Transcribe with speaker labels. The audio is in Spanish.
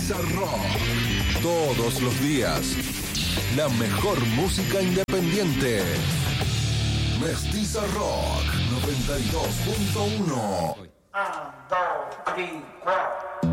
Speaker 1: Mestiza Rock. Todos los días, la mejor música independiente. Mestiza Rock 92.1.
Speaker 2: 1, 2, 3, 4.